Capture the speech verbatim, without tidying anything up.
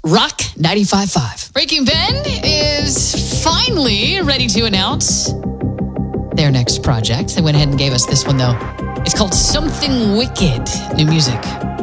Rock ninety-five point five. Breaking Bend is finally ready to announce their next project. They went ahead and gave us this one, though. It's called Something Wicked. New music